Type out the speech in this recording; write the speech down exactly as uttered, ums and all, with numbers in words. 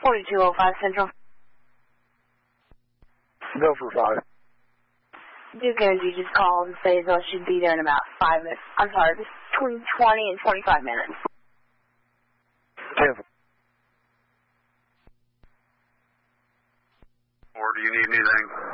forty-two oh five Central. Go for five. Duke Energy just called and says I should be there in about five minutes. I'm sorry, between twenty and twenty-five minutes. Cancel. Or do you need anything?